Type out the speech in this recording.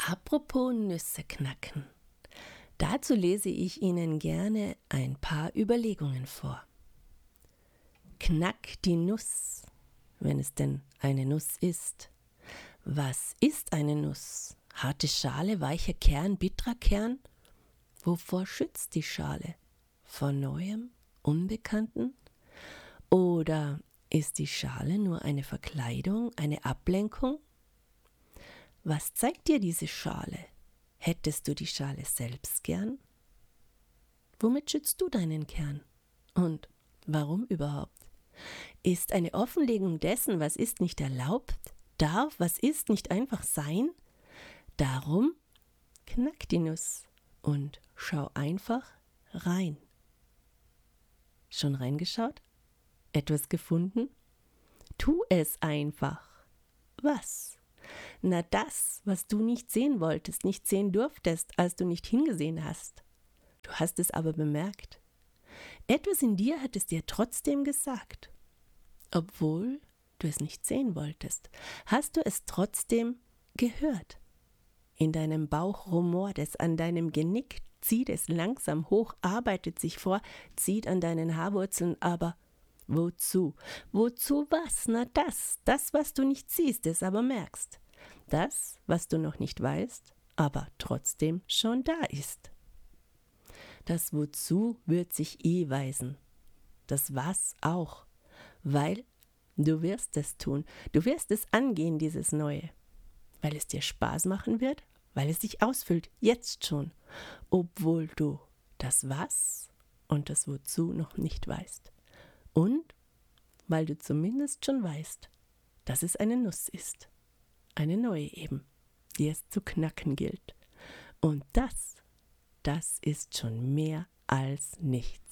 Apropos Nüsse knacken. Dazu lese ich Ihnen gerne ein paar Überlegungen vor. Knack die Nuss, wenn es denn eine Nuss ist. Was ist eine Nuss? Harte Schale, weicher Kern, bitterer Kern? Wovor schützt die Schale? Vor Neuem, Unbekannten? Oder ist die Schale nur eine Verkleidung, eine Ablenkung? Was zeigt dir diese Schale? Hättest du die Schale selbst gern? Womit schützt du deinen Kern? Und warum überhaupt? Ist eine Offenlegung dessen, was ist, nicht erlaubt? Darf, was ist, nicht einfach sein? Darum knack die Nuss und schau einfach rein. Schon reingeschaut? Etwas gefunden? Tu es einfach. Was? Na das, was du nicht sehen wolltest, nicht sehen durftest, als du nicht hingesehen hast. Du hast es aber bemerkt. Etwas in dir hat es dir trotzdem gesagt. Obwohl du es nicht sehen wolltest, hast du es trotzdem gehört. In deinem Bauch rumort es, an deinem Genick zieht es langsam hoch, arbeitet sich vor, zieht an deinen Haarwurzeln, aber wozu? Wozu was? Na das, was du nicht siehst, es aber merkst. Das, was du noch nicht weißt, aber trotzdem schon da ist. Das Wozu wird sich weisen. Das Was auch, weil du wirst es tun. Du wirst es angehen, dieses Neue. Weil es dir Spaß machen wird, weil es dich ausfüllt, jetzt schon. Obwohl du das Was und das Wozu noch nicht weißt. Und weil du zumindest schon weißt, dass es eine Nuss ist. Eine neue eben, die es zu knacken gilt. Und das ist schon mehr als nichts.